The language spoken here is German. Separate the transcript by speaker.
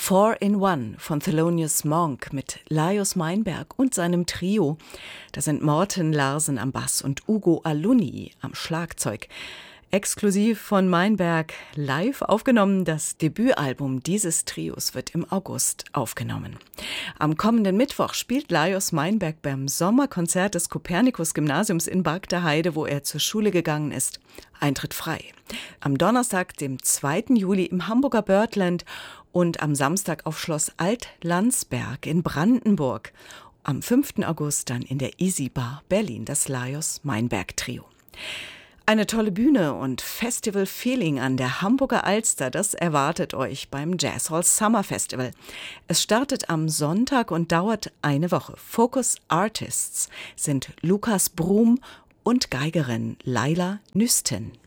Speaker 1: Four in One von Thelonious Monk mit Lajos Meinberg und seinem Trio. Da sind Morten Larsen am Bass und Ugo Alunni am Schlagzeug. Exklusiv von Meinberg live aufgenommen. Das Debütalbum dieses Trios wird im August aufgenommen. Am kommenden Mittwoch spielt Lajos Meinberg beim Sommerkonzert des Kopernikus-Gymnasiums in Bargteheide, wo er zur Schule gegangen ist. Eintritt frei. Am Donnerstag, dem 2. Juli im Hamburger Birdland und am Samstag auf Schloss Alt-Landsberg in Brandenburg. Am 5. August dann in der Easy Bar Berlin, das Lajos Meinberg Trio. Eine tolle Bühne und Festival-Feeling an der Hamburger Alster, das erwartet euch beim Jazz Hall Summer Festival. Es startet am Sonntag und dauert eine Woche. Focus Artists sind Lukas Brum und Geigerin Laila Nüsten.